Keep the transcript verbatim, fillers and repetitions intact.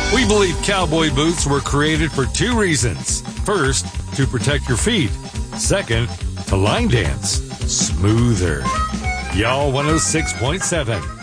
We believe cowboy boots were created for two reasons. First, to protect your feet. Second, to line dance smoother. Y'all one oh six point seven.